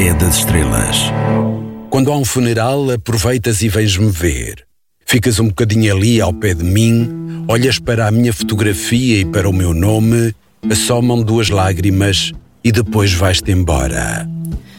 é das estrelas. Quando há um funeral, aproveitas e vens-me ver. Ficas um bocadinho ali ao pé de mim, olhas para a minha fotografia e para o meu nome, assomam 2 lágrimas e depois vais-te embora.